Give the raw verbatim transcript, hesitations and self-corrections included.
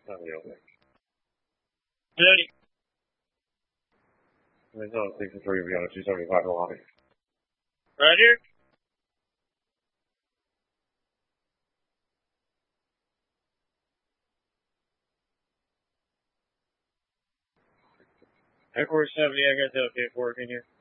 Not really. Ready. There's no six and three, we got a two seventy-five lobby. Roger. Air Force seventy, I got the update for it in here.